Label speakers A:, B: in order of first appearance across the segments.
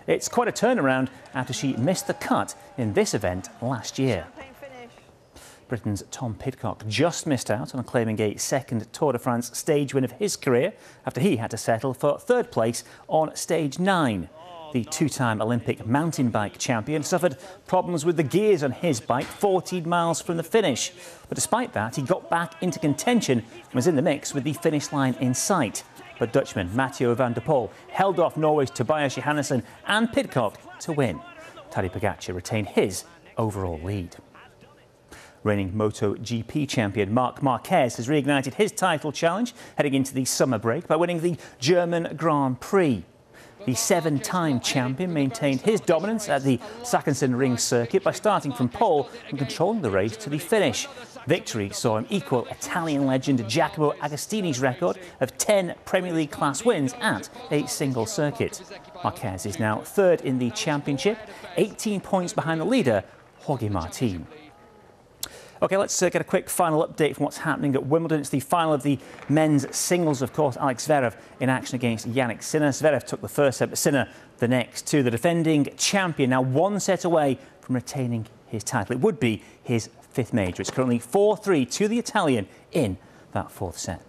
A: It's quite a turnaround after she missed the cut in this event last year. Britain's Tom Pidcock just missed out on claiming a second Tour de France stage win of his career after he had to settle for third place on stage 9. The two-time Olympic mountain bike champion suffered problems with the gears on his bike 14 miles from the finish. But despite that, he got back into contention and was in the mix with the finish line in sight. But Dutchman Mathieu van der Poel held off Norway's Tobias Johannesson and Pidcock to win. Tadej Pogacar retained his overall lead. Reigning MotoGP champion Marc Marquez has reignited his title challenge heading into the summer break by winning the German Grand Prix. The 7-time champion maintained his dominance at the Sachsenring circuit by starting from pole and controlling the race to the finish. Victory saw him equal Italian legend Giacomo Agostini's record of 10 Premier League class wins at a single circuit. Marquez is now third in the championship, 18 points behind the leader, Jorge Martin. OK, let's get a quick final update from what's happening at Wimbledon. It's the final of the men's singles, of course. Alex Zverev in action against Jannik Sinner. Zverev took the first set, but Sinner the next two. The defending champion now one set away from retaining his title. It would be his fifth major. It's currently 4-3 to the Italian in that fourth set.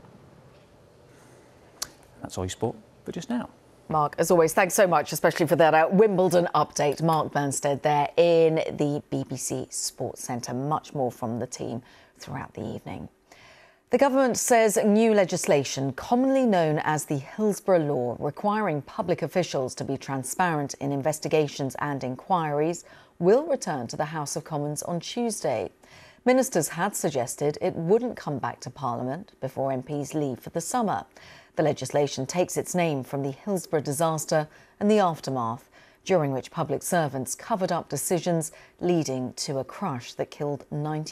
A: That's all your sport for just now.
B: Mark, as always, thanks so much, especially for that Wimbledon update. Mark Burnstead there in the BBC Sports Centre. Much more from the team throughout the evening. The government says new legislation, commonly known as the Hillsborough Law, requiring public officials to be transparent in investigations and inquiries, will return to the House of Commons on Tuesday. Ministers had suggested it wouldn't come back to Parliament before MPs leave for the summer. The legislation takes its name from the Hillsborough disaster and the aftermath, during which public servants covered up decisions leading to a crush that killed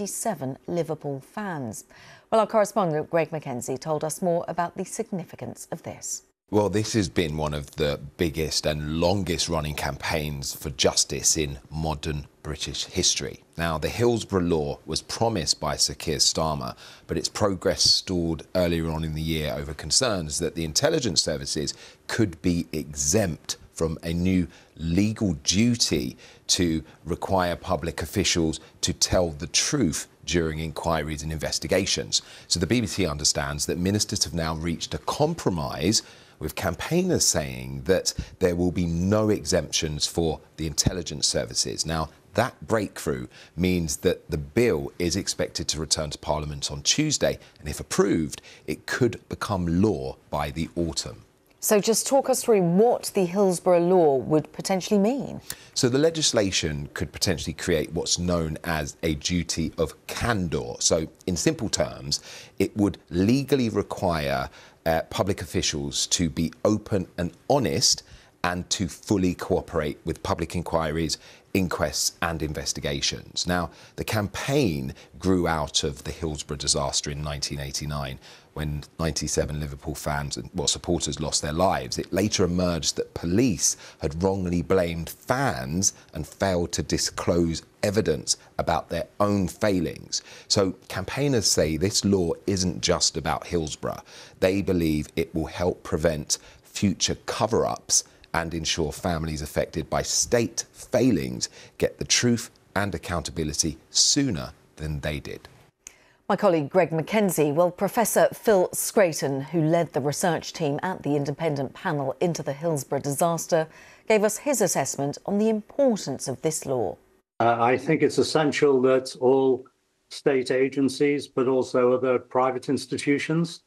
B: 97 Liverpool fans. Well, our correspondent Greg Mackenzie told us more about the significance of this.
C: Well, this has been one of the biggest and longest running campaigns for justice in modern British history. Now, the Hillsborough Law was promised by Sir Keir Starmer, but its progress stalled earlier on in the year over concerns that the intelligence services could be exempt from a new legal duty to require public officials to tell the truth during inquiries and investigations. So the BBC understands that ministers have now reached a compromise with campaigners saying that there will be no exemptions for the intelligence services. Now, that breakthrough means that the bill is expected to return to Parliament on Tuesday, and if approved, it could become law by the autumn.
B: So just talk us through what the Hillsborough Law would potentially mean.
C: So the legislation could potentially create what's known as a duty of candour. So in simple terms, it would legally require public officials to be open and honest and to fully cooperate with public inquiries, inquests and investigations. Now, the campaign grew out of the Hillsborough disaster in 1989 when 97 Liverpool fans and supporters lost their lives. It later emerged that police had wrongly blamed fans and failed to disclose evidence about their own failings. So campaigners say this law isn't just about Hillsborough. They believe it will help prevent future cover-ups and ensure families affected by state failings get the truth and accountability sooner than they did.
B: My colleague Greg Mackenzie, well, Professor Phil Scraton, who led the research team at the independent panel into the Hillsborough disaster, gave us his assessment on the importance of this law.
D: I think it's essential that all state agencies, but also other private institutions,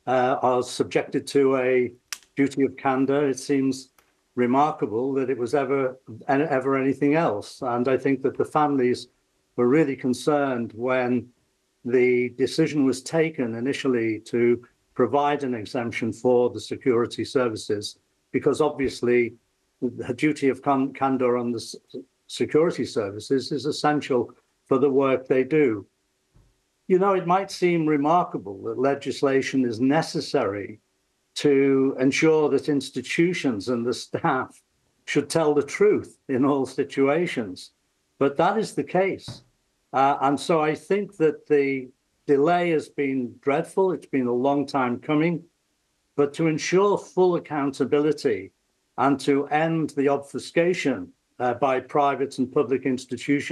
D: are subjected to a duty of candour. It seems remarkable that it was ever anything else. And I think that the families were really concerned when the decision was taken initially to provide an exemption for the security services, because obviously the duty of candour on the security services is essential for the work they do. You know, it might seem remarkable that legislation is necessary to ensure that institutions and the staff should tell the truth in all situations, but that is the case. And so I think that the delay has been dreadful. It's been a long time coming. But to ensure full accountability and to end the obfuscation by private and public institutions